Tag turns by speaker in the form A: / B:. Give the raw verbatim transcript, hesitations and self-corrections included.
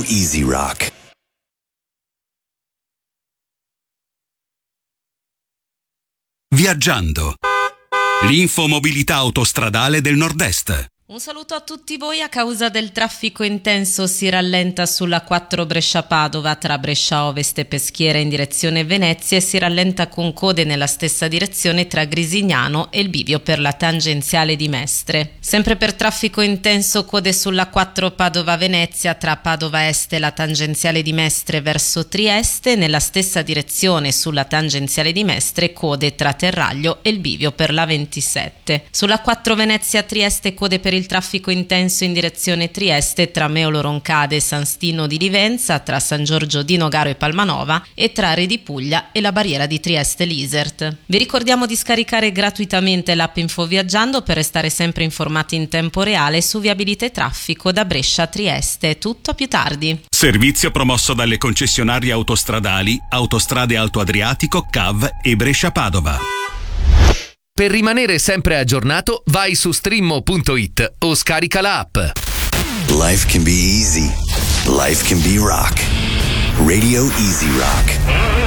A: Easy Rock.
B: Viaggiando. L'infomobilità autostradale del Nord-Est.
C: Un saluto a tutti voi. A causa del traffico intenso si rallenta sulla quattro Brescia-Padova tra Brescia Ovest e Peschiera in direzione Venezia e si rallenta con code nella stessa direzione tra Grisignano e il bivio per la tangenziale di Mestre. Sempre per traffico intenso code sulla quattro Padova-Venezia tra Padova Est e la tangenziale di Mestre verso Trieste, nella stessa direzione sulla tangenziale di Mestre code tra Terraglio e il bivio per la ventisette. Sulla quattro Venezia-Trieste code per il traffico intenso in direzione Trieste tra Meolo Roncade e San Stino di Livenza, tra San Giorgio di Nogaro e Palmanova e tra Re di Puglia e la barriera di Trieste-Lisert. Vi ricordiamo di scaricare gratuitamente l'app Infoviaggiando per restare sempre informati in tempo reale su viabilità e traffico da Brescia a Trieste. Tutto a più tardi.
B: Servizio promosso dalle concessionarie autostradali Autostrade Alto Adriatico, C A V e Brescia-Padova.
D: Per rimanere sempre aggiornato, vai su streammo punto it o scarica la app.
A: Life can be easy. Life can be rock. Radio Easy Rock.